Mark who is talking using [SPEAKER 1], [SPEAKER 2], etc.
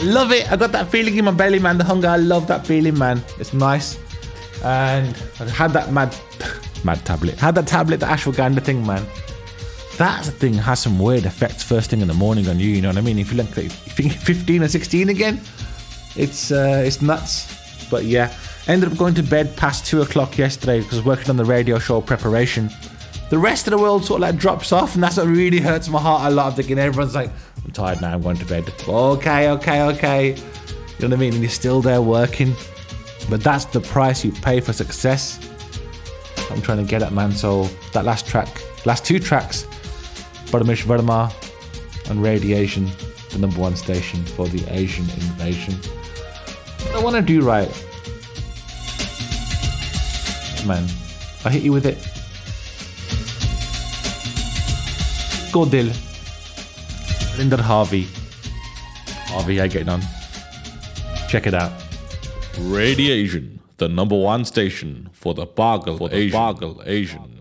[SPEAKER 1] Love it. I got that feeling in my belly, man. The hunger. I love that feeling, man. It's nice. And I had that mad tablet. Had that tablet, the ashwagandha thing, man. That thing has some weird effects first thing in the morning on you. You know what I mean? If you look like 15 or 16 again, it's nuts. But yeah, ended up going to bed past 2 o'clock yesterday because I was working on the radio show preparation. The rest of the world sort of like drops off, and that's what really hurts my heart a lot. I'm thinking everyone's like, I'm tired now, I'm going to bed. Okay. You know what I mean? And you're still there working. But that's the price you pay for success. I'm trying to get at, man. So that last 2 tracks, Paramish Verma and Radiation, the #1 station for the Asian invasion. What I want to do right, man, I hit you with it. Godil, Linder Harvey, how you getting on? Check it out.
[SPEAKER 2] Radiation, the #1 station for the Bargal Asian.